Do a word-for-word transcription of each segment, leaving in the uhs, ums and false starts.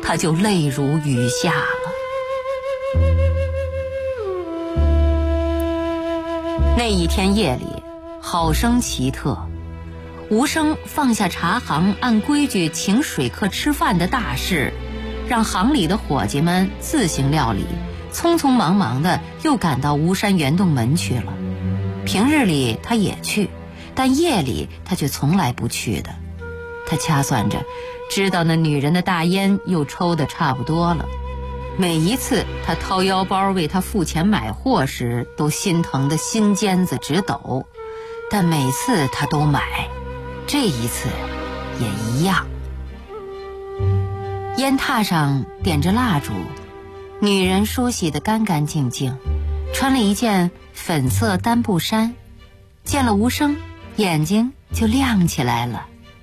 他就泪如雨下了。那一天夜里，好生奇特，吴生放下茶行按规矩请水客吃饭的大事，让行里的伙计们自行料理，匆匆忙忙的又赶到吴山圆洞门去了。平日里他也去，但夜里他却从来不去的。他掐算着，知道那女人的大烟又抽得差不多了。每一次他掏腰包为她付钱买货时，都心疼得心尖子直抖，但每次他都买，这一次也一样。烟榻上点着蜡烛，女人梳洗得干干净净，穿了一件粉色单布衫，见了吴生，眼睛就亮起来了。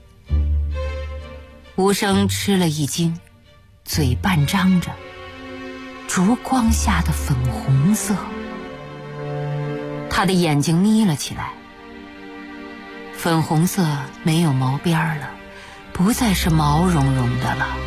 吴生吃了一惊，嘴半张着，烛光下的粉红色，他的眼睛眯了起来。粉红色没有毛边了，不再是毛茸茸的了。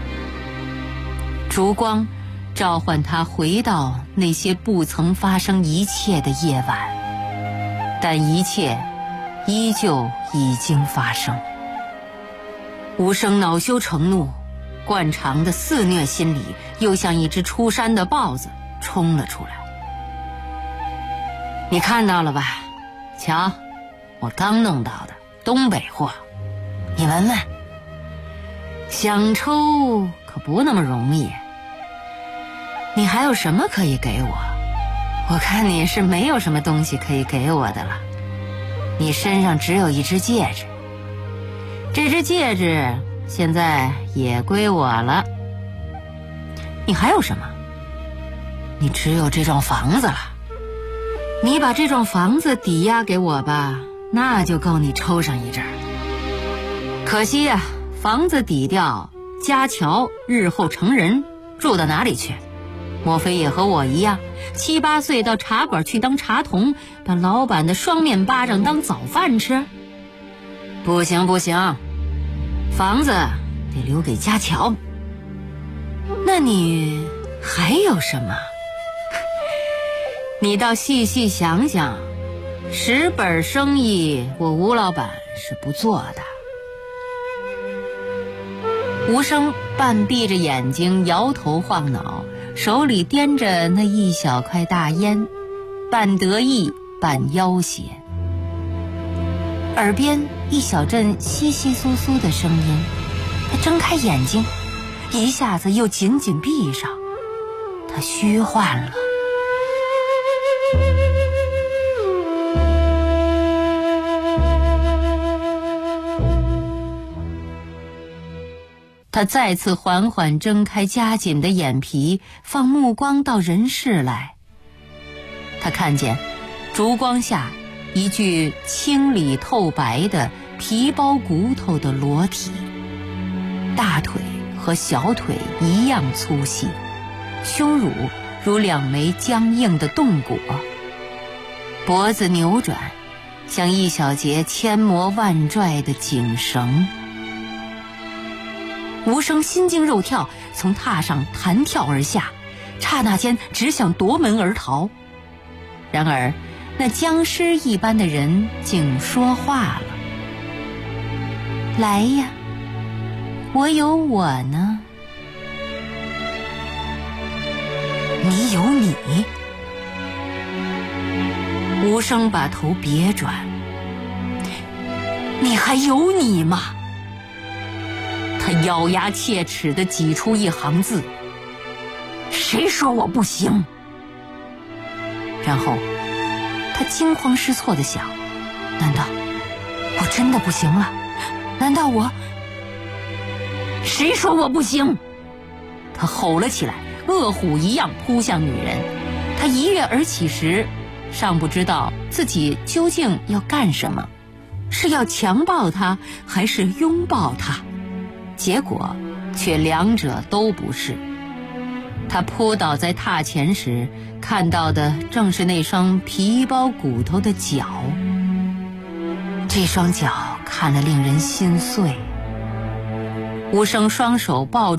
烛光召唤他回到那些不曾发生一切的夜晚，但一切依旧已经发生。吴生恼羞成怒，惯常的肆虐心理又像一只出山的豹子冲了出来。你看到了吧？瞧，我刚弄到的东北货，你闻闻。想抽可不那么容易。你还有什么可以给我？我看你是没有什么东西可以给我的了。你身上只有一只戒指，这只戒指现在也归我了。你还有什么？你只有这幢房子了。你把这幢房子抵押给我吧，那就够你抽上一阵儿。可惜呀、啊，房子抵掉，家乔日后成人，住到哪里去？莫非也和我一样，七八岁到茶馆去当茶童，把老板的双面巴掌当早饭吃？不行不行，房子得留给家乔。那你还有什么？你倒细细想想，十本生意我吴老板是不做的。吴生半闭着眼睛摇头晃脑，手里掂着那一小块大烟，半得意半要挟。耳边一小阵窸窸窣窣的声音，他睁开眼睛，一下子又紧紧闭上，他虚幻了。他再次缓缓睁开夹紧的眼皮，放目光到人世来。他看见烛光下一具清理透白的皮包骨头的裸体，大腿和小腿一样粗细，胸乳如两枚僵硬的冻果，脖子扭转，像一小节千磨万拽的颈绳。吴生心惊肉跳，从榻上弹跳而下，刹那间只想夺门而逃。然而那僵尸一般的人竟说话了：来呀，我有我呢。你有你。吴生把头别转，你还有你吗？他咬牙切齿地挤出一行字：谁说我不行？然后他惊慌失措地想，难道我真的不行了？难道我……谁说我不行？他吼了起来，恶虎一样扑向女人。他一跃而起时，尚不知道自己究竟要干什么，是要强暴她还是拥抱她，结果却两者都不是。他扑倒在榻前时，看到的正是那双皮包骨头的脚。这双脚看了令人心碎。吴生双手抱